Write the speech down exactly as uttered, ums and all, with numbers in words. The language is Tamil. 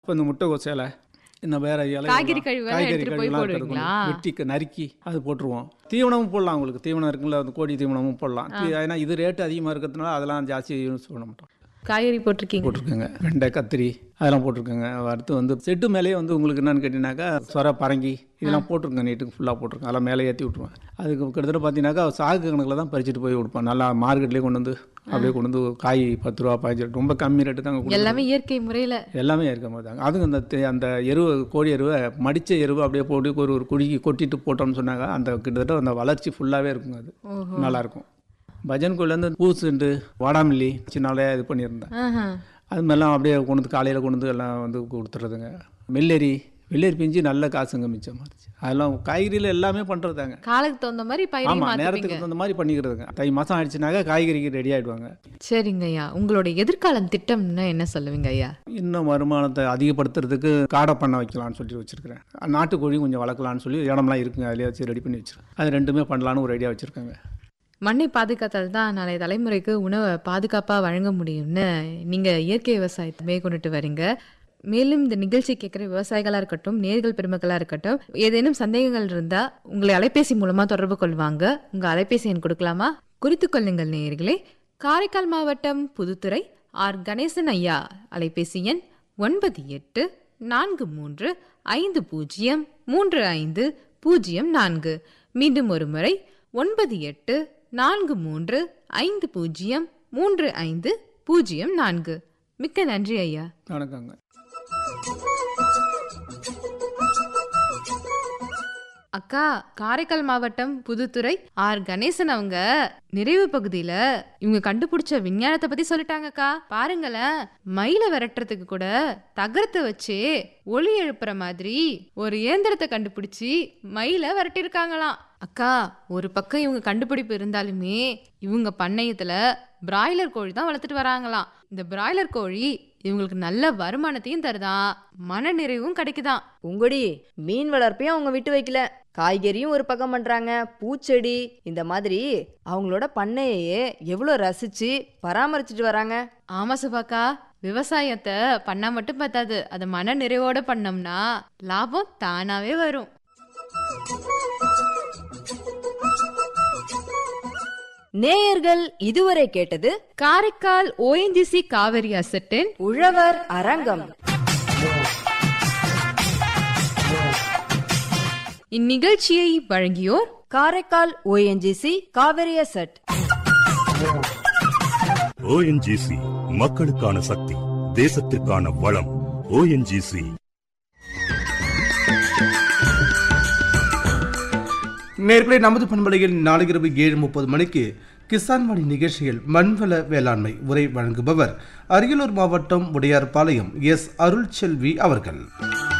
இப்போ இந்த முட்டைகோஸ் இலை, இந்த வேற இலை, காய்கறி கழிவுகளை காய்கறி எடுத்துட்டு போய் கழிவுலாம் போடுவீங்களா? வெட்டி நறுக்கி அது போட்டுருவோம். தீவனமும் போடலாம், உங்களுக்கு தீவனம் இருக்குல்ல, அந்த கோழி தீவனமும் போடலாம். ஏன்னா இது ரேட்டு அதிகமாக இருக்கிறதுனால அதெல்லாம் ஜாஸ்தி யூஸ் பண்ண மாட்டோம். காய்கறி போட்டிருக்கீங்க? போட்டிருக்கோங்க. வெண்டை, கத்திரி அதெல்லாம் போட்டிருக்கோங்க. அடுத்து வந்து செட்டு மேலேயே வந்து உங்களுக்கு என்னென்னு கேட்டிங்கனாக்கா சொர, பரங்கி இதெல்லாம் போட்டிருக்கேன். நீட்டுக்கு ஃபுல்லாக போட்டிருக்கேன். அதெல்லாம் மேலே ஏற்றி விட்ருவேன். அதுக்கு கிட்டத்தட்ட பார்த்தீங்கன்னாக்கா சாகு கணக்கில் தான் பறிச்சுட்டு போய் கொடுப்பேன். நல்லா மார்க்கெட்லேயே கொண்டு வந்து அப்படியே கொண்டு வந்து காய் பத்து ரூபா பதினஞ்சு ரூபா ரொம்ப கம்மி ரேட்டு தாங்க. எல்லாமே இயற்கை முறையில் எல்லாமே இருக்க மாதிரி தாங்க. அதுவும் அந்த தே- அந்த எருவை, கோழி எருவை மடித்த எருவை அப்படியே போட்டு ஒரு ஒரு குழிக்கு கொட்டிட்டு போட்டோம்னு சொன்னாங்க, அந்த கிட்டத்தட்ட அந்த வளர்ச்சி ஃபுல்லாகவே இருக்குங்க. அது நல்லாயிருக்கும். பஜன் கோழிலேருந்து பூசுண்டு வாடாமல்லி சின்னாலே இது பண்ணியிருந்தேன். அது மாதிரிலாம் அப்படியே கொண்டு வந்து காலையில் கொண்டு வந்து எல்லாம் வந்து கொடுத்துட்றதுங்க. வெள்ளரி வெள்ளரி பிஞ்சு நல்ல காசுங்க மிச்சமாகிடுச்சு. அதெல்லாம் காய்கறியில் எல்லாமே பண்ணுறதாங்க. காலத்துக்கு தகுந்த மாதிரி பயிரை ஆமாம், மாத்திப்பீங்க. நேரத்துக்கு தகுந்த மாதிரி பண்ணிக்கிறதுங்க. தை மாதம் ஆயிடுச்சுனாக்கா காய்கறிக்கு ரெடி ஆகிடுவாங்க. சரிங்க ஐயா, உங்களோட எதிர்காலம் திட்டம்னா என்ன சொல்லுவீங்க ஐயா? இன்னும் வருமானத்தை அதிகப்படுத்துறதுக்கு காடை பண்ண வைக்கலான்னு சொல்லி வச்சுருக்கிறேன். நாட்டுக்கோழி கொஞ்சம் வளர்க்கலான்னு சொல்லி இடம்லாம் இருக்குங்க. அதிலே வச்சு ரெடி பண்ணி வச்சுருக்கேன். அது ரெண்டுமே பண்ணலான்னு ஒரு ஐடியா வச்சுருக்கேங்க. மண்ணை பாதுகாத்தால் தான் நாளைய தலைமுறைக்கு உணவை பாதுகாப்பாக வழங்க முடியும்னு நீங்கள் இயற்கை விவசாயத்தை மேற்கொண்டுட்டு வரீங்க. மேலும் இந்த நிகழ்ச்சி கேட்குற விவசாயிகளாக இருக்கட்டும், நேர்கள் பெருமக்களாக இருக்கட்டும், ஏதேனும் சந்தேகங்கள் இருந்தால் உங்களை அலைபேசி மூலமாக தொடர்பு கொள்வாங்க. உங்கள் அலைபேசி எண் கொடுக்கலாமா? குறித்து கொள்ளுங்கள் நேயர்களே. காரைக்கால் மாவட்டம் புதுத்துறை ஆர் கணேசன் ஐயா அலைபேசி எண் ஒன்பது எட்டு நான்கு மூன்று ஐந்து பூஜ்ஜியம் மூன்று ஐந்து பூஜ்ஜியம் நான்கு. மீண்டும் ஒரு முறை ஒன்பது எட்டு நான்கு மூன்று ஐந்து பூஜ்ஜியம் மூன்று ஐந்து பூஜ்ஜியம் நான்கு. மிக்க நன்றி ஐயா. வணக்கங்க. அக்கா, காரைக்கால் மாவட்டம் புதுத்துறை ஆர் கணேசன் அவங்க நிறைவு பகுதியில இவங்க கண்டுபிடிச்ச விஞ்ஞானத்தை பத்தி சொல்லிட்டாங்கக்கா. பாருங்களேன், மயிலை விரட்டுறதுக்கு கூட தகரத்தை வச்சு ஒளி எழுப்புற மாதிரி ஒரு இயந்திரத்தை கண்டுபிடிச்சி மயிலை விரட்டிருக்காங்களாம். அக்கா, ஒரு பக்கம் இவங்க கண்டுபிடிப்பு இருந்தாலுமே இவங்க பண்ணையத்துல பிராய்லர் கோழி தான் வளர்த்துட்டு வராங்களாம். இந்த பிராய்லர் கோழி இவங்களுக்கு நல்ல வருமானத்தையும் தருதான், மன நிறைவும் கிடைக்குதான். உங்கடி மீன் வளர்ப்பையும் அவங்க விட்டு வைக்கல, காய்கறியும் ஒரு பக்கம் பண்றாங்க, பூச்செடி, இந்த மாதிரி அவங்களோட பண்ணையே எவ்வளோ ரசிச்சு பராமரிச்சுட்டு வராங்க. ஆமா சுபாக்கா, விவசாயத்தை பண்ணா மட்டும் பத்தாது, அதை மன நிறைவோட பண்ணோம்னா லாபம் தானாவே வரும். நேயர்கள் இதுவரை கேட்டது காரைக்கால் ஓஎன்ஜிசி காவிரி அசட்டின் உழவர் அரங்கம். இந்நிகழ்ச்சியை வழங்கியோர் Karaikal ONGC Kaveri asset. ONGC மக்களுக்கான சக்தி, தேசத்திற்கான வளம். ஓஎன்ஜிசி. நேர்களை நமது பண்பலையில் நாளை இரவு ஏழு முப்பது மணிக்கு கிசான் வாணி நிகழ்ச்சியில் மண்வள வேளாண்மை உரை வழங்குபவர் அரியலூர் மாவட்டம் உடையார்பாளையம் எஸ் அருள்செல்வி அவர்கள்.